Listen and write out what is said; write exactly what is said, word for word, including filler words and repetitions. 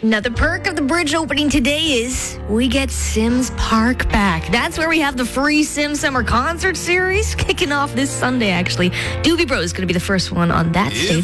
Another perk of the bridge opening today is we get Sims Park back. That's where we have the free Sim Summer Concert Series kicking off this Sunday, actually. Doobie Bros is going to be the first one on that stage.